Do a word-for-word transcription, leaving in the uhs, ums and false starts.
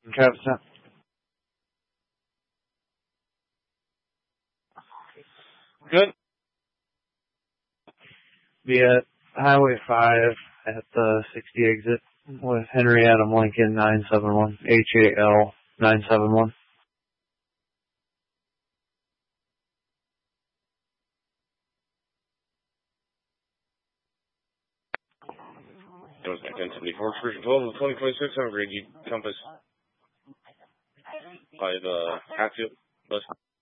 Travis. Good. Be at Highway five at the sixty exit with Henry Adam Lincoln nine seven one, H A L nine seven one. That was ten seventy-four, Cruise twelve, twenty twenty-six, on grade Compass by the Hatfield bus.